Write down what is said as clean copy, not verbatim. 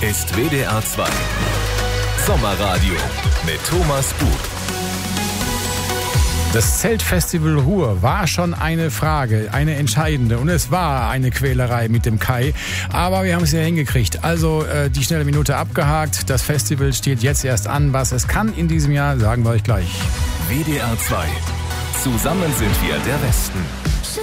ist WDR 2 Sommerradio mit Thomas Bug. Das Zeltfestival Ruhr war schon eine Frage, eine entscheidende. Und es war eine Quälerei mit dem Kai. Aber wir haben es ja hingekriegt. Also die schnelle Minute abgehakt. Das Festival steht jetzt erst an. Was es kann in diesem Jahr, sagen wir euch gleich. WDR 2. Zusammen sind wir der Westen.